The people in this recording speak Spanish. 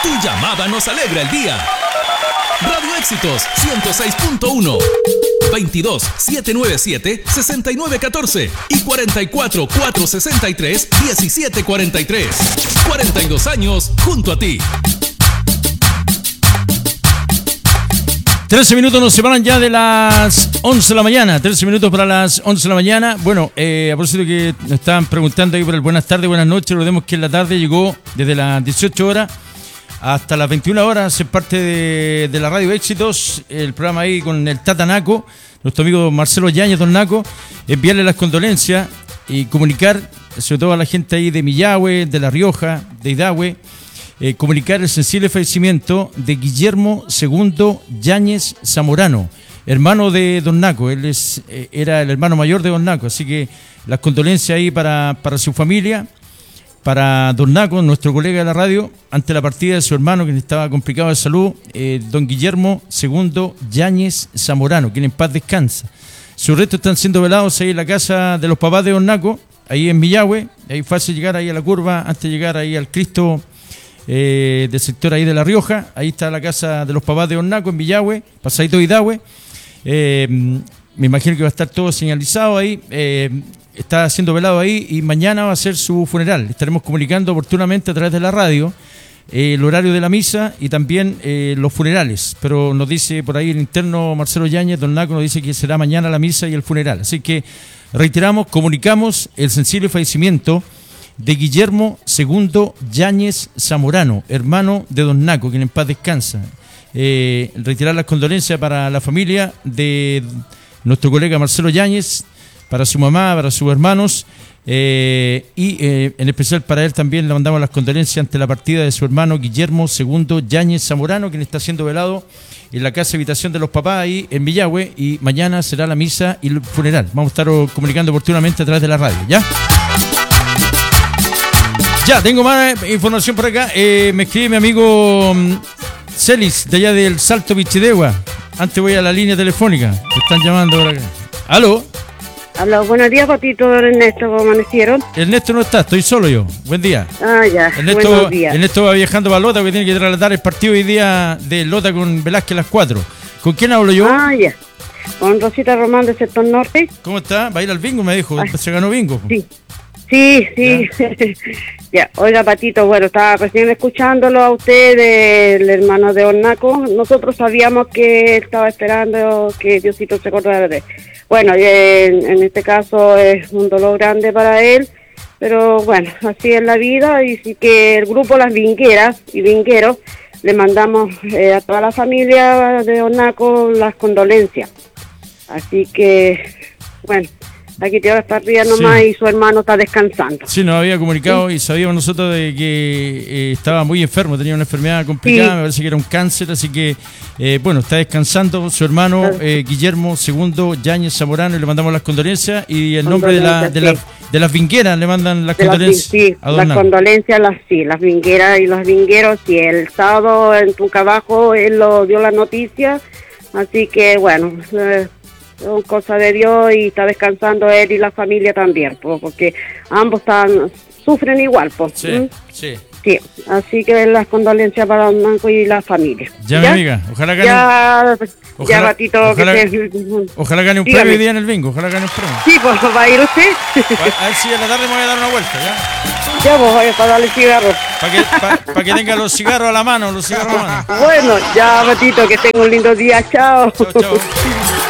Tu llamada nos alegra el día. Radio Éxitos 106.1 22 797 6914 y 44 463 1743. 42 años junto a ti. 13 minutos nos separan ya de las 11 de la mañana. 13 minutos para las 11 de la mañana. Bueno, a propósito que nos estaban preguntando ahí por el buenas tardes, buenas noches. Recordemos que en la tarde llegó desde las 18 horas hasta las 21 horas a ser parte de la Radio Éxitos. El programa ahí con el Tata Naco, nuestro amigo Marcelo Yáñez, don Naco. Enviarle las condolencias y comunicar, sobre todo a la gente ahí de Millahue, de La Rioja, de Idahue, comunicar el sensible fallecimiento de Guillermo II Yáñez Zamorano, hermano de don Naco. Él era el hermano mayor de don Naco, así que las condolencias ahí para su familia, para don Naco, nuestro colega de la radio, ante la partida de su hermano, que estaba complicado de salud, don Guillermo II Yáñez Zamorano, quien en paz descansa. Sus restos están siendo velados ahí en la casa de los papás de don Naco, ahí en Millahue. Ahí fácil llegar ahí a la curva, antes de llegar ahí al Cristo del sector ahí de La Rioja. Ahí está la casa de los papás de don Naco en Millahue, pasadito de Idahue. Me imagino que va a estar todo señalizado ahí. Está siendo velado ahí y mañana va a ser su funeral. Estaremos comunicando oportunamente a través de la radio el horario de la misa y también los funerales. Pero nos dice por ahí el interno Marcelo Yáñez, don Naco nos dice que será mañana la misa y el funeral. Así que reiteramos, comunicamos el sensible fallecimiento de Guillermo II Yáñez Zamorano, hermano de don Naco, quien en paz descansa. Reiterar las condolencias para la familia de nuestro colega Marcelo Yáñez, para su mamá, para sus hermanos, y en especial para él también le mandamos las condolencias ante la partida de su hermano Guillermo II Yáñez Zamorano, quien está siendo velado en la casa habitación de los papás ahí en Millahue, y mañana será la misa y el funeral. Vamos a estar comunicando oportunamente a través de la radio, ¿ya? Ya, tengo más información por acá. Me escribe mi amigo Celis, de allá del Salto Pichidegua. Antes voy a la línea telefónica. Me están llamando por acá. ¿Aló? Aló, buenos días, Patito, Ernesto, ¿cómo amanecieron? Ernesto no está, estoy solo yo. Buen día. Ah, ya, buenos días. Ernesto va viajando para Lota, porque tiene que trasladar el partido hoy día de Lota con Velázquez a las 4. ¿Con quién hablo yo? Ah, ya. Con Rosita Román de Sector Norte. ¿Cómo está? ¿Va a ir al bingo? Me dijo. Se ganó bingo. Sí. Sí. Ya, oiga, Patito, bueno, estaba recién escuchándolo a usted, el hermano de Ornaco. Nosotros sabíamos que estaba esperando que Diosito se acordara de él. Bueno, en este caso es un dolor grande para él, pero bueno, así es la vida. Y sí que el grupo Las Vingueras y Vingueros le mandamos a toda la familia de Ornaco las condolencias. Así que, bueno, aquí te está arriba nomás, sí. Y su hermano está descansando. Sí, nos había comunicado, sí. Y sabíamos nosotros de que estaba muy enfermo, tenía una enfermedad complicada, sí. Me parece que era un cáncer, así que bueno, está descansando su hermano Guillermo II Yáñez Zamorano, y le mandamos las condolencias, y el nombre de las vingueras le mandan las condolencias. Sí, a don Naco. Condolencias, las vingueras y los vingueros, sí, el sábado en tu trabajo él lo dio la noticia, así que bueno, son cosas de Dios, y está descansando él y la familia también, porque ambos sufren igual, pues. Sí. Sí, así que las condolencias para don Naco y la familia. Ya, mi amiga, ojalá gane ya ratito. Ojalá gane un premio hoy día en el bingo, ojalá gane un premio. Sí, pues va a ir usted. A ver si a la tarde me voy a dar una vuelta, ¿ya? Ya, pues, para darle cigarros. Para que tenga los cigarros a la mano, Bueno, ya ratito, que tenga un lindo día, chao. Chao.